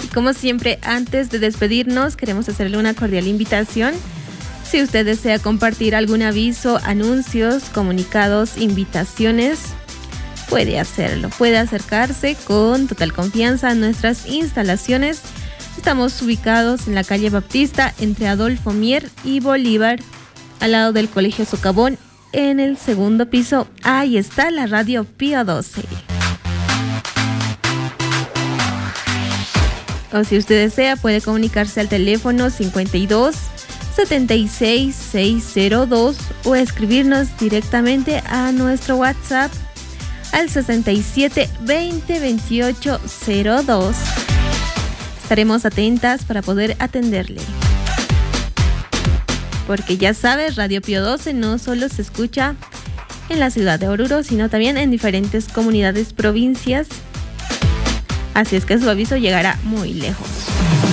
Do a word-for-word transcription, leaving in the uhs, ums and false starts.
como siempre, antes de despedirnos, queremos hacerle una cordial invitación. Si usted desea compartir algún aviso, anuncios, comunicados, invitaciones, puede hacerlo. Puede acercarse con total confianza a nuestras instalaciones. Estamos ubicados en la calle Baptista, entre Adolfo Mier y Bolívar, al lado del Colegio Socavón, en el segundo piso. Ahí está la Radio Pío doce. O si usted desea, puede comunicarse al teléfono cincuenta y dos, setenta y seis, seiscientos dos o escribirnos directamente a nuestro WhatsApp al sesenta y siete, veinte, veintiocho, cero dos. Estaremos atentas para poder atenderle. Porque ya sabes, Radio Pío doce no solo se escucha en la ciudad de Oruro, sino también en diferentes comunidades, provincias. Así es que su aviso llegará muy lejos.